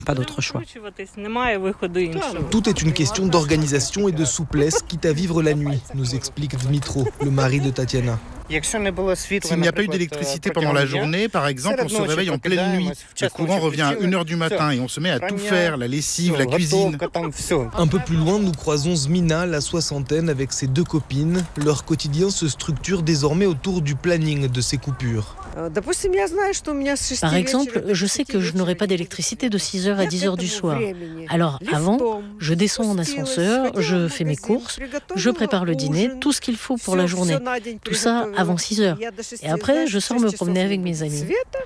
Pas d'autre choix. Tout est une question d'organisation et de souplesse, quitte à vivre la nuit, nous explique Dmitro, le mari de Tatiana. S'il n'y a pas eu d'électricité pendant la journée, par exemple, on se réveille en pleine nuit. Le courant revient à 1h du matin et on se met à tout faire, la lessive, la cuisine. Un peu plus loin, nous croisons Zmina, la soixantaine, avec ses 2 copines. Leur quotidien se structure désormais autour du planning de ces coupures. Par exemple, je sais que je n'aurai pas d'électricité de 6h à 10h du soir. Alors avant, je descends en ascenseur, je fais mes courses, je prépare le dîner, tout ce qu'il faut pour la journée. Tout ça avant 6h. Et après, je sors me promener avec mes amis.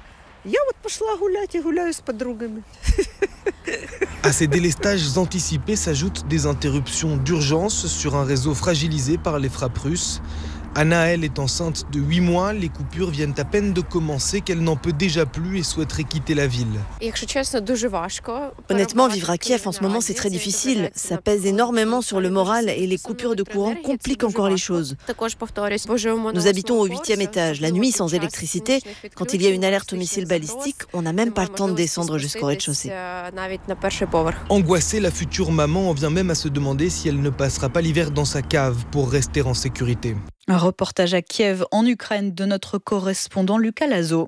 À ces délestages anticipés s'ajoutent des interruptions d'urgence sur un réseau fragilisé par les frappes russes. Anna, elle, est enceinte de 8 mois. Les coupures viennent à peine de commencer, qu'elle n'en peut déjà plus et souhaiterait quitter la ville. Honnêtement, vivre à Kiev en ce moment, c'est très difficile. Ça pèse énormément sur le moral et les coupures de courant compliquent encore les choses. Nous habitons au 8e étage. La nuit, sans électricité, quand il y a une alerte au missile balistique, on n'a même pas le temps de descendre jusqu'au rez-de-chaussée. Angoissée, la future maman en vient même à se demander si elle ne passera pas l'hiver dans sa cave pour rester en sécurité. Un reportage à Kiev, en Ukraine, de notre correspondant Lucas Lazo.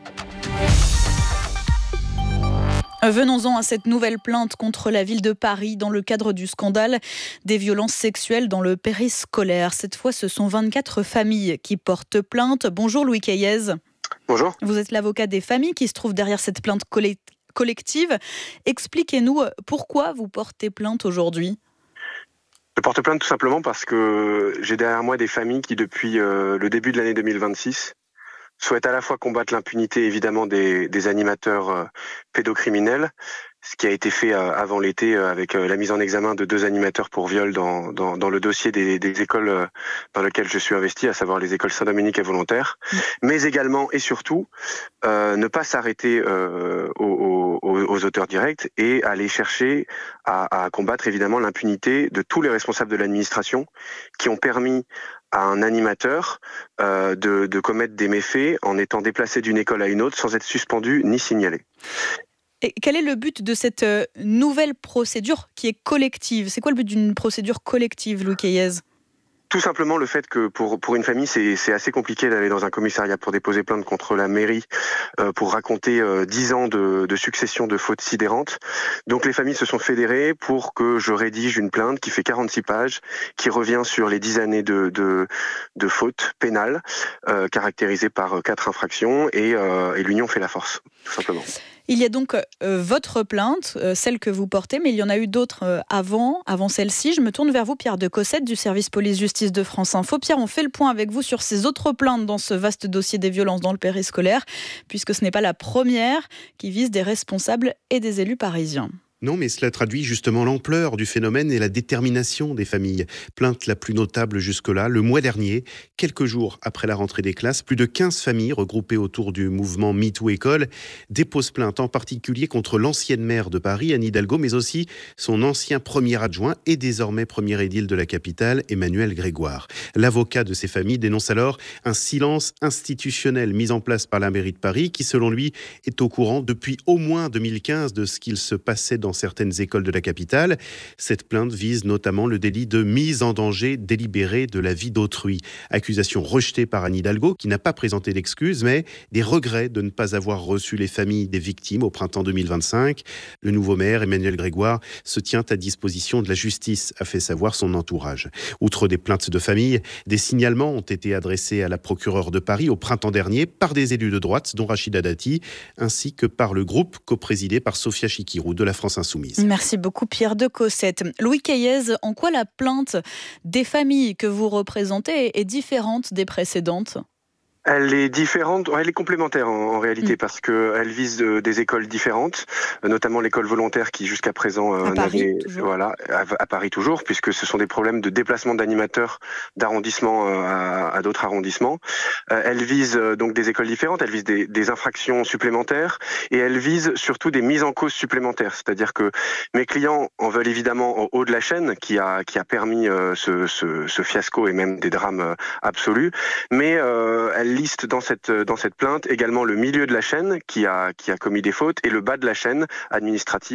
Venons-en à cette nouvelle plainte contre la ville de Paris dans le cadre du scandale des violences sexuelles dans le périscolaire. Cette fois, ce sont 24 familles qui portent plainte. Bonjour Louis Cayez. Bonjour. Vous êtes l'avocat des familles qui se trouvent derrière cette plainte collective. Expliquez-nous pourquoi vous portez plainte aujourd'hui. Je porte plainte tout simplement parce que j'ai derrière moi des familles qui, depuis le début de l'année 2026, souhaitent à la fois combattre l'impunité évidemment des animateurs pédocriminels, ce qui a été fait avant l'été avec la mise en examen de 2 animateurs pour viol dans le dossier des écoles dans lesquelles je suis investi, à savoir les écoles Saint-Dominique et Volontaire, mais également et surtout ne pas s'arrêter aux auteurs directs et aller chercher à combattre évidemment l'impunité de tous les responsables de l'administration qui ont permis à un animateur de commettre des méfaits en étant déplacé d'une école à une autre sans être suspendu ni signalé. Et quel est le but de cette nouvelle procédure qui est collective ? C'est quoi le but d'une procédure collective, Louis Cayez ? Tout simplement le fait que pour une famille, c'est assez compliqué d'aller dans un commissariat pour déposer plainte contre la mairie pour raconter 10 ans de succession de fautes sidérantes. Donc les familles se sont fédérées pour que je rédige une plainte qui fait 46 pages, qui revient sur les 10 années de fautes pénales, caractérisées par 4 infractions, et l'union fait la force, tout simplement. Il y a donc votre plainte, celle que vous portez, mais il y en a eu d'autres avant celle-ci. Je me tourne vers vous, Pierre de Cossette, du service police-justice de France Info. Pierre, on fait le point avec vous sur ces autres plaintes dans ce vaste dossier des violences dans le périscolaire, puisque ce n'est pas la première qui vise des responsables et des élus parisiens. Non, mais cela traduit justement l'ampleur du phénomène et la détermination des familles. Plainte la plus notable jusque-là, le mois dernier, quelques jours après la rentrée des classes, plus de 15 familles regroupées autour du mouvement MeToo École déposent plainte en particulier contre l'ancienne maire de Paris, Anne Hidalgo, mais aussi son ancien premier adjoint et désormais premier édile de la capitale, Emmanuel Grégoire. L'avocat de ces familles dénonce alors un silence institutionnel mis en place par la mairie de Paris qui, selon lui, est au courant depuis au moins 2015 de ce qu'il se passait dans certaines écoles de la capitale. Cette plainte vise notamment le délit de mise en danger délibérée de la vie d'autrui. Accusation rejetée par Anne Hidalgo, qui n'a pas présenté d'excuses, mais des regrets de ne pas avoir reçu les familles des victimes au printemps 2025. Le nouveau maire, Emmanuel Grégoire, se tient à disposition de la justice, a fait savoir son entourage. Outre des plaintes de famille, des signalements ont été adressés à la procureure de Paris au printemps dernier par des élus de droite, dont Rachida Dati, ainsi que par le groupe coprésidé par Sophia Chikirou de la France Insoumise. Merci beaucoup Pierre de Cossette. Louis Cayez, en quoi la plainte des familles que vous représentez est différente des précédentes ? Elle est différente, elle est complémentaire en réalité parce qu'elle vise des écoles différentes, notamment l'école volontaire qui jusqu'à présent à Paris, toujours. À Paris toujours, puisque ce sont des problèmes de déplacement d'animateurs d'arrondissement à d'autres arrondissements. Elle vise donc des écoles différentes, elle vise des infractions supplémentaires et elle vise surtout des mises en cause supplémentaires. C'est-à-dire que mes clients en veulent évidemment au haut de la chaîne qui a permis ce fiasco et même des drames absolus, mais elle liste dans cette plainte également le milieu de la chaîne qui a commis des fautes et le bas de la chaîne administrative